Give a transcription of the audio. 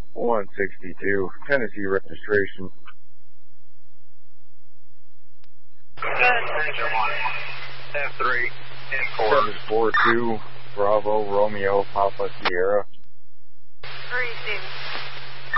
162, Tennessee registration. Passenger 1, F3, in 742, Bravo, Romeo, Papa Sierra. 3-2.